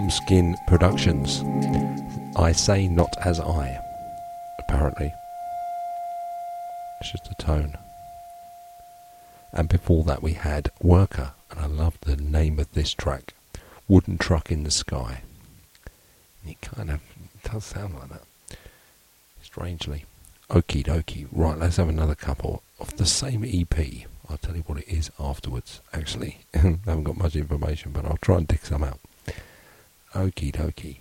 Lambskin Productions. I Say Not As I. Apparently. It's just a tone. And before that we had Worker, and I love the name of this track, Wooden Truck in the Sky. It kind of does sound like that, strangely. Okie dokie. Right, let's have another couple of the same EP. I'll tell you what it is afterwards, actually. I haven't got much information, but I'll try and dig some out. Okie dokie.